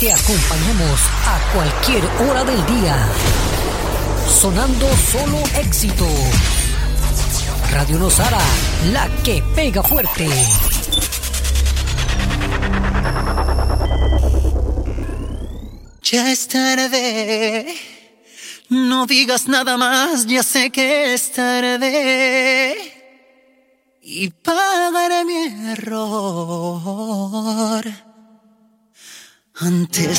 Te acompañamos a cualquier hora del día. Sonando solo éxitos. Radio Nosara, la que pega fuerte. Ya es tarde, no digas nada más, ya sé que es tarde. Y pagaré mi error antes